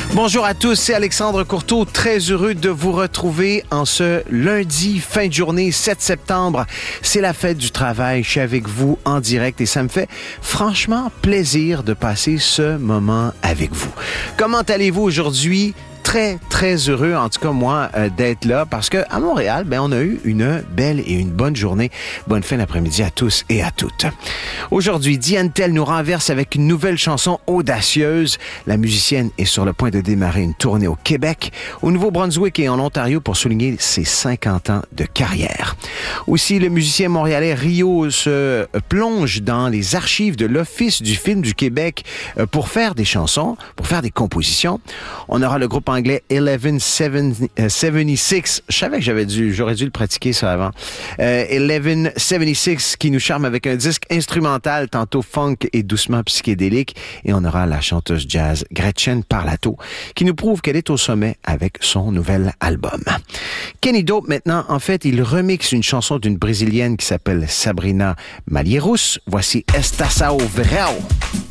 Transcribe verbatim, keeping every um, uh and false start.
Bonjour à tous, c'est Alexandre Courteau, très heureux de vous retrouver en ce lundi, fin de journée, sept septembre. C'est la fête du travail, je suis avec vous en direct et ça me fait franchement plaisir de passer ce moment avec vous. Comment allez-vous aujourd'hui? Très, très heureux, en tout cas moi, euh, d'être là parce qu'à Montréal, ben, on a eu une belle et une bonne journée. Bonne fin d'après-midi à tous et à toutes. Aujourd'hui, Diane Tell nous renverse avec une nouvelle chanson audacieuse. La musicienne est sur le point de démarrer une tournée au Québec, au Nouveau-Brunswick et en Ontario pour souligner ses cinquante ans de carrière. Aussi, le musicien montréalais Rio se plonge dans les archives de l'Office du film du Québec pour faire des chansons, pour faire des compositions. On aura le groupe anglais eleven seventy-six. Je savais que j'avais dû, j'aurais dû le pratiquer ça avant. Euh, eleven seventy-six qui nous charme avec un disque instrumental, tantôt funk et doucement psychédélique. Et on aura la chanteuse jazz Gretchen Parlato qui nous prouve qu'elle est au sommet avec son nouvel album. Kenny Dope, maintenant, en fait, il remixe une chanson d'une Brésilienne qui s'appelle Sabrina Malheiros. Voici Estação Verão.